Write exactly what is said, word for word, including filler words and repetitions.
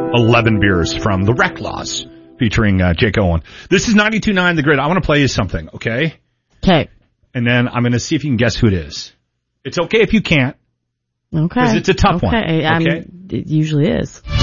eleven beers from the Wreck Laws featuring uh, Jake Owen. This is ninety-two point nine The Grid. I want to play you something, okay? Okay. And then I'm going to see if you can guess who it is. It's okay if you can't. Okay. Because it's a tough okay. one. Okay. I'm, it usually is.